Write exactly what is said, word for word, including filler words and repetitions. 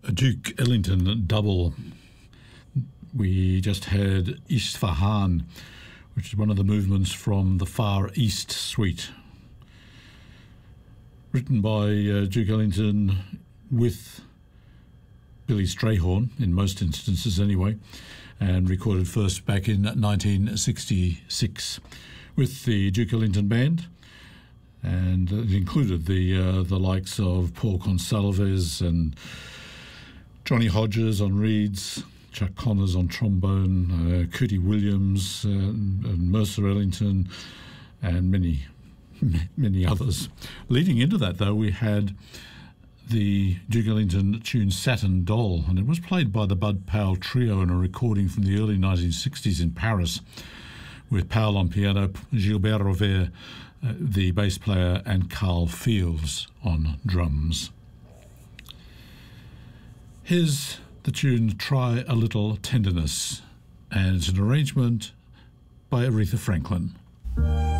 a Duke Ellington double. We just heard Isfahan, which is one of the movements from the Far East Suite, written by uh, Duke Ellington with Billy Strayhorn, in most instances anyway, and recorded first back in nineteen sixty-six with the Duke Ellington Band. And it included the uh, the likes of Paul Consalves and Johnny Hodges on reeds, Chuck Connors on trombone, uh, Cootie Williams uh, and Mercer Ellington, and many, many others. Leading into that, though, we had the Duke Ellington tune Satin Doll, and it was played by the Bud Powell Trio in a recording from the early nineteen sixties in Paris, with Powell on piano, Gilbert Rover, uh, the bass player, and Carl Fields on drums. Here's the tune Try a Little Tenderness, and it's an arrangement by Aretha Franklin.